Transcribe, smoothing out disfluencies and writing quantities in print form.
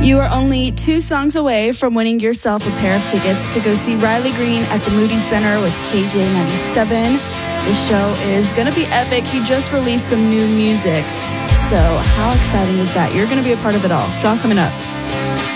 You are only 2 songs away from winning yourself a pair of tickets to go see Riley Green at the Moody Center with KJ97. This show is going to be epic. He just released some new music. So how exciting is that? You're going to be a part of it all. It's all coming up.